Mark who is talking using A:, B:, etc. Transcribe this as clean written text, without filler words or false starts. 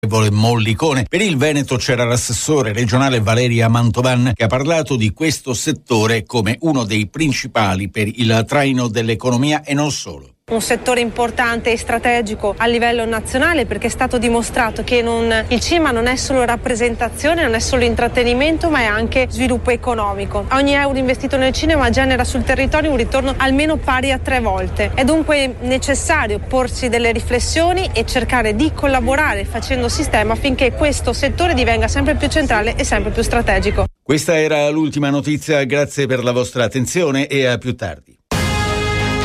A: Mollicone. Per il Veneto c'era l'assessore regionale Valeria Mantovan, che ha parlato di questo settore come uno dei principali per il traino dell'economia e non solo.
B: Un settore importante e strategico a livello nazionale, perché è stato dimostrato che il cinema non è solo rappresentazione, non è solo intrattenimento, ma è anche sviluppo economico. Ogni euro investito nel cinema genera sul territorio un ritorno almeno pari a 3 volte. È dunque necessario porsi delle riflessioni e cercare di collaborare facendo sistema affinché questo settore divenga sempre più centrale e sempre più strategico.
A: Questa era l'ultima notizia, grazie per la vostra attenzione e a più tardi.